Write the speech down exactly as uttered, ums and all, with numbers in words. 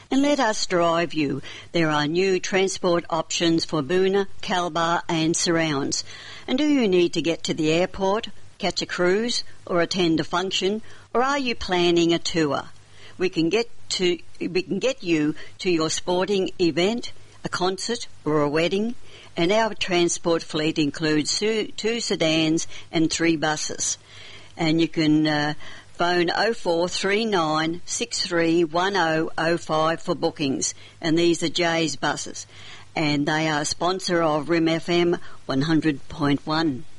and let us drive you. There are new transport options for Boonah, Calbar and surrounds. And do you need to get to the airport, catch a cruise or attend a function, or are you planning a tour? We can get to we can get you to your sporting event, a concert or a wedding, and our transport fleet includes two sedans and three buses. And you can uh, phone oh four three nine six three one oh oh five for bookings. And these are Jay's buses. And they are a sponsor of R I M F M one hundred point one.